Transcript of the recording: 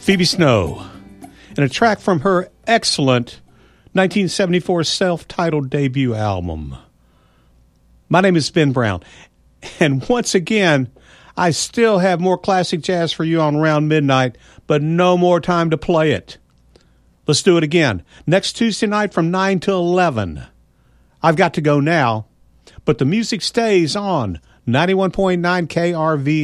Phoebe Snow, and a track from her excellent 1974 self-titled debut album. My name is Ben Brown, and once again, I still have more classic jazz for you on Around Midnight, but no more time to play it. Let's do it again. Next Tuesday night from 9 to 11. I've got to go now, but the music stays on 91.9 KRV